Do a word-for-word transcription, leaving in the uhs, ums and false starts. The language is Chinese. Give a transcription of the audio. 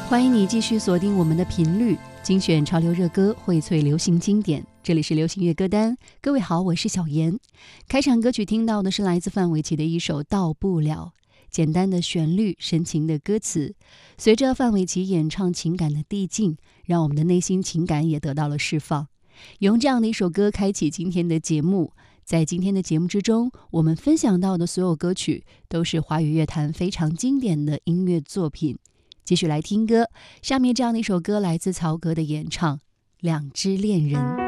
欢迎你继续锁定我们的频率，精选潮流热歌，荟萃流行经典。这里是流行乐歌单，各位好，我是小妍。开场歌曲听到的是来自范玮琪的一首《到不了》，简单的旋律，深情的歌词，随着范玮琪演唱情感的递进，让我们的内心情感也得到了释放。用这样的一首歌开启今天的节目。在今天的节目之中，我们分享到的所有歌曲都是华语乐坛非常经典的音乐作品。继续来听歌，下面这样的一首歌来自曹格的演唱《两只恋人》。